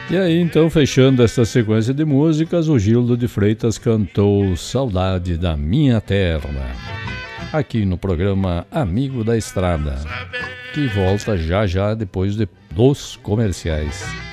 E aí, então, fechando esta sequência de músicas, o Gildo de Freitas cantou Saudade da Minha Terra, aqui no programa Amigo da Estrada, que volta já já depois dos comerciais.